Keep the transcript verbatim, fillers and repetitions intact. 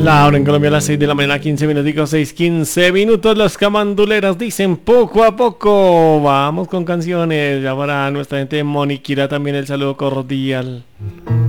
La hora en Colombia a las seis de la mañana, quince minutos, seis, quince minutos. Los camanduleras dicen poco a poco. Vamos con canciones. Ya para nuestra gente de Moniquira también el saludo cordial.